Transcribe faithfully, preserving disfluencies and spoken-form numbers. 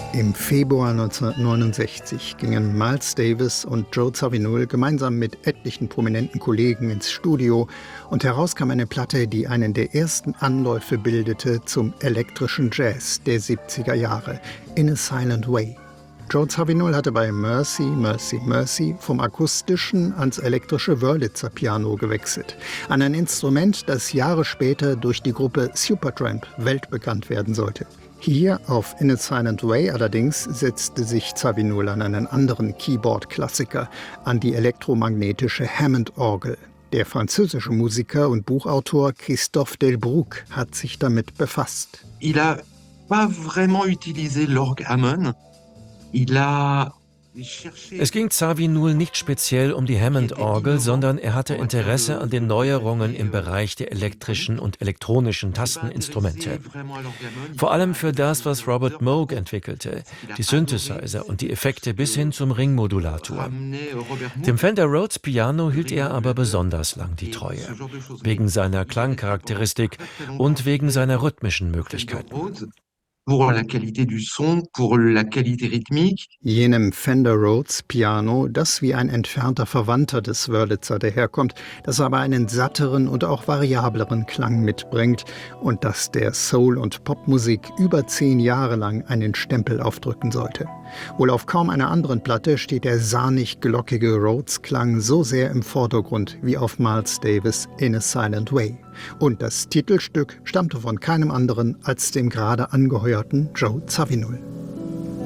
Im Februar neunzehnhundertneunundsechzig gingen Miles Davis und Joe Zawinul gemeinsam mit etlichen prominenten Kollegen ins Studio und heraus kam eine Platte, die einen der ersten Anläufe bildete zum elektrischen Jazz der siebziger Jahre, In a Silent Way. Joe Zawinul hatte bei Mercy, Mercy, Mercy vom akustischen ans elektrische Wurlitzer-Piano gewechselt. An ein Instrument, das Jahre später durch die Gruppe Supertramp weltbekannt werden sollte. Hier auf In a Silent Way allerdings setzte sich Zawinul an einen anderen Keyboard-Klassiker, an die elektromagnetische Hammond-Orgel. Der französische Musiker und Buchautor Christophe Delbrück hat sich damit befasst. Il a pas vraiment utilisé l'orgue Hammond. Il a Es ging Zawinul nicht speziell um die Hammond-Orgel, sondern er hatte Interesse an den Neuerungen im Bereich der elektrischen und elektronischen Tasteninstrumente. Vor allem für das, was Robert Moog entwickelte, die Synthesizer und die Effekte bis hin zum Ringmodulator. Dem Fender Rhodes Piano hielt er aber besonders lang die Treue, wegen seiner Klangcharakteristik und wegen seiner rhythmischen Möglichkeiten. Pour la qualité du son, pour la qualité rythmique. Jenem Fender Rhodes Piano, das wie ein entfernter Verwandter des Wurlitzer daherkommt, das aber einen satteren und auch variableren Klang mitbringt und das der Soul- und Popmusik über zehn Jahre lang einen Stempel aufdrücken sollte. Wohl auf kaum einer anderen Platte steht der sahnig-glockige Rhodes-Klang so sehr im Vordergrund wie auf Miles Davis' In a Silent Way. Und das Titelstück stammte von keinem anderen als dem gerade angeheuerten Joe Zawinul.